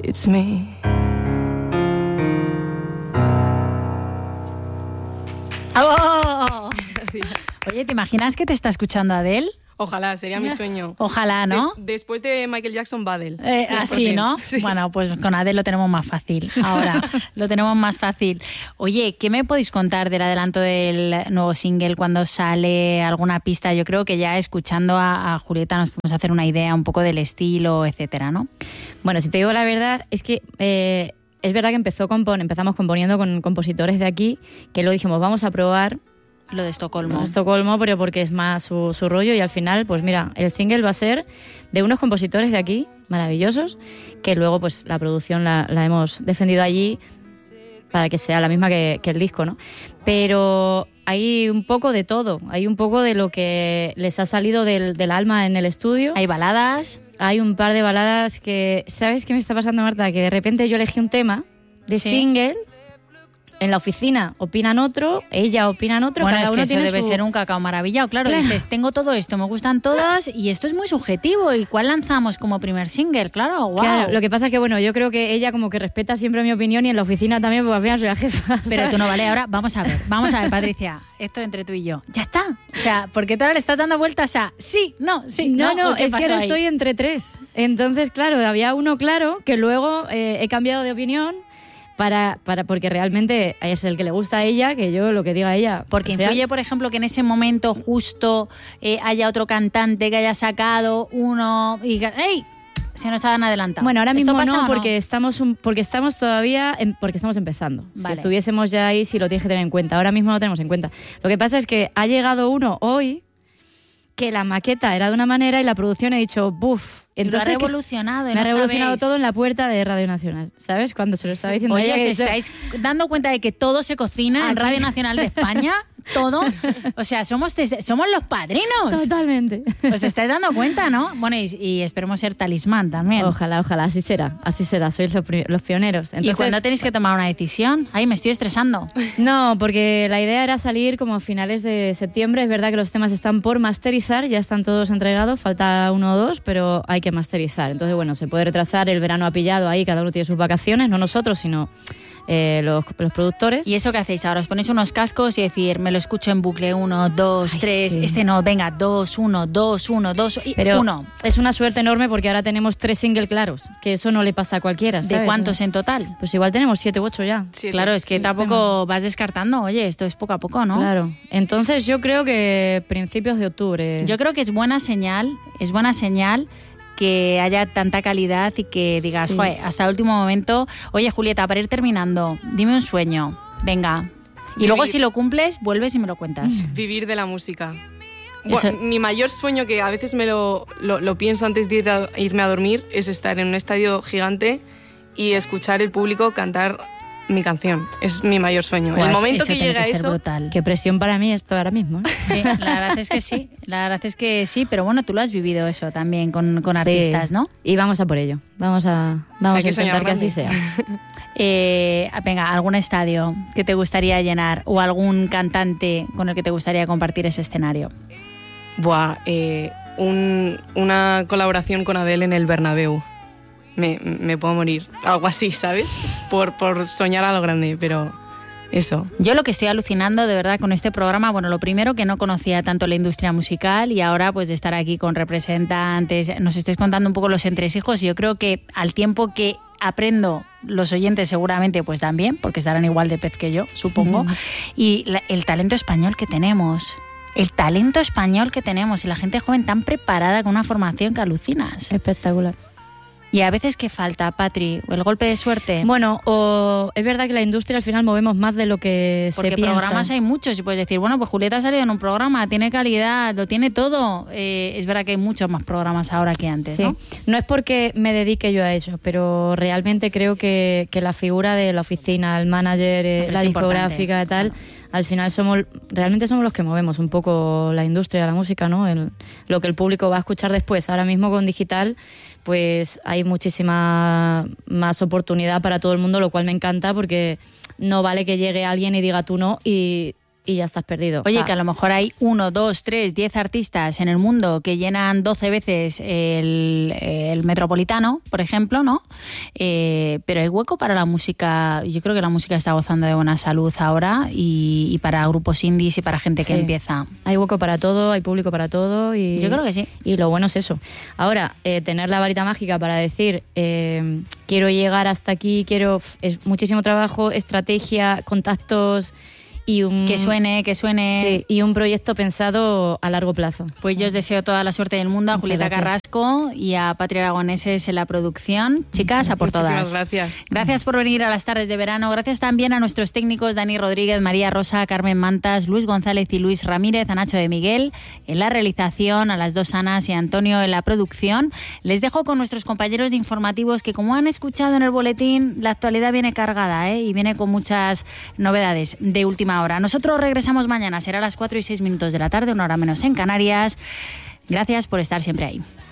it's me. ¡Oh! Oye, ¿te imaginas que te está escuchando Adele? Ojalá, sería mi sueño. Ojalá, ¿no? Después de Michael Jackson, va Adele. Así, ¿no? Sí. Bueno, pues con Adele lo tenemos más fácil. Ahora lo tenemos más fácil. Oye, ¿qué me podéis contar del adelanto del nuevo single cuando sale alguna pista? Yo creo que ya escuchando a Julieta nos podemos hacer una idea un poco del estilo, etcétera, ¿no? Bueno, si te digo la verdad, es que es verdad que empezamos componiendo con compositores de aquí, que luego dijimos, vamos a probar lo de Estocolmo. Estocolmo, pero porque es más su rollo, y al final, pues mira, el single va a ser de unos compositores de aquí, maravillosos, que luego pues la producción la hemos defendido allí para que sea la misma que el disco, ¿no? Pero hay un poco de todo, hay un poco de lo que les ha salido del alma en el estudio. Hay baladas. Hay un par de baladas que... ¿Sabes qué me está pasando, Marta? Que de repente yo elegí un tema de single... En la oficina opinan otro, ella opinan otro, bueno, cada uno es que tiene eso debe ser un cacao maravillado. Claro, dices, tengo todo esto, me gustan todas y esto es muy subjetivo. ¿Y cuál lanzamos como primer single? Claro, wow. Claro, lo que pasa es que, bueno, yo creo que ella como que respeta siempre mi opinión y en la oficina también, porque al final soy la jefa, ¿sabes? Pero tú no, vale, ahora vamos a ver, Patricia, esto entre tú y yo. Ya está. O sea, porque tú ahora le estás dando vueltas a sí, no, sí, no. No, es que ahora estoy entre tres. Entonces, claro, había uno claro que luego he cambiado de opinión. Porque realmente es el que le gusta a ella, que yo lo que diga a ella. Porque influye, por ejemplo, que en ese momento justo haya otro cantante que haya sacado uno y diga, ¡ey! Se nos han adelantado. Bueno, ahora mismo no, porque estamos todavía porque estamos empezando. Vale. Si estuviésemos ya ahí, sí lo tienes que tener en cuenta. Ahora mismo no lo tenemos en cuenta. Lo que pasa es que ha llegado uno hoy que la maqueta era de una manera y la producción ha dicho, ¡buf! Entonces, lo ha revolucionado. Me ha revolucionado todo en la puerta de Radio Nacional, ¿sabes? Cuando se lo estaba diciendo. Oye, ella, ¿os estáis dando cuenta de que todo se cocina en Radio Nacional de España? Todo. O sea, somos los padrinos. Totalmente. Os estáis dando cuenta, ¿no? Bueno, y esperemos ser talismán también. Ojalá, así será. Sois los pioneros. Entonces, ¿y cuándo tenéis que tomar una decisión? Ay, me estoy estresando. No, porque la idea era salir como a finales de septiembre. Es verdad que los temas están por masterizar, ya están todos entregados, falta 1 o 2, pero hay que masterizar. Entonces, bueno, se puede retrasar, el verano ha pillado ahí, cada uno tiene sus vacaciones, no nosotros, sino los productores. ¿Y eso qué hacéis ahora? ¿Os ponéis unos cascos y decir, me lo escucho en bucle 1, 2, 3, sí. Este no, venga, 2, 1, 2, 1, 2, pero 1? Es una suerte enorme porque ahora tenemos 3 singles claros, que eso no le pasa a cualquiera, ¿sabes? ¿De cuántos en total? Pues igual tenemos 7 u 8 ya. 7. Claro, es que tampoco vas descartando, oye, esto es poco a poco, ¿no? Claro, entonces yo creo que principios de octubre. Yo creo que es buena señal que haya tanta calidad y que digas, sí. Joder, hasta el último momento, oye, Julieta, para ir terminando, dime un sueño, venga. Y luego si lo cumples, vuelves y me lo cuentas. Vivir de la música. Bueno, mi mayor sueño, que a veces me lo pienso antes de irme a dormir, es estar en un estadio gigante y escuchar el público cantar mi canción. Es mi mayor sueño. Pues el momento que tiene llega ser eso... brutal. Qué presión para mí esto ahora mismo, ¿eh? Sí, la verdad es que sí, pero bueno, tú lo has vivido eso también con artistas, ¿no? Y vamos a por ello. Vamos a intentar que así sea. Venga, algún estadio que te gustaría llenar o algún cantante con el que te gustaría compartir ese escenario. Buah, una colaboración con Adele en el Bernabéu. Me puedo morir. Algo así, ¿sabes? Por soñar a lo grande, pero eso. Yo lo que estoy alucinando de verdad con este programa, bueno, lo primero que no conocía tanto la industria musical y ahora pues de estar aquí con representantes, nos estés contando un poco los entresijos y yo creo que al tiempo que aprendo, los oyentes seguramente pues también, porque estarán igual de pez que yo, supongo, y el talento español que tenemos. El talento español que tenemos y la gente joven tan preparada con una formación que alucinas. Espectacular. Y a veces, ¿qué falta, Patri? ¿O el golpe de suerte? Bueno, o es verdad que la industria al final movemos más de lo que se piensa. Porque programas hay muchos y puedes decir, bueno, pues Julieta ha salido en un programa, tiene calidad, lo tiene todo. Es verdad que hay muchos más programas ahora que antes, sí. ¿no? No es porque me dedique yo a ello, pero realmente creo que la figura de la oficina, el manager, la discográfica y tal... Claro. Al final realmente somos los que movemos un poco la industria, la música, ¿no? Lo que el público va a escuchar después. Ahora mismo con digital, pues hay muchísima más oportunidad para todo el mundo, lo cual me encanta porque no vale que llegue alguien y diga tú no y y ya estás perdido. Oye, que a lo mejor hay 1, 2, 3, 10 artistas en el mundo que llenan 12 veces el Metropolitano, por ejemplo, ¿no? Pero hay hueco para la música. Yo creo que la música está gozando de buena salud ahora y para grupos indies y para gente que empieza. Hay hueco para todo, hay público para todo. Y yo creo que sí. Y lo bueno es eso. Ahora, tener la varita mágica para decir quiero llegar hasta aquí, es muchísimo trabajo, estrategia, contactos... Que suene. Sí, y un proyecto pensado a largo plazo. Pues yo os deseo toda la suerte del mundo a Julieta Carrasco y a Patria Aragoneses en la producción. Chicas, a por todas. Muchísimas gracias. Gracias por venir a las tardes de verano. Gracias también a nuestros técnicos Dani Rodríguez, María Rosa, Carmen Mantas, Luis González y Luis Ramírez, a Nacho de Miguel en la realización, a las dos Anas y a Antonio en la producción. Les dejo con nuestros compañeros de informativos que, como han escuchado en el boletín, la actualidad viene cargada y viene con muchas novedades de última hora. Nosotros regresamos mañana, será a las 4:06 de la tarde, 1 hora menos en Canarias. Gracias por estar siempre ahí.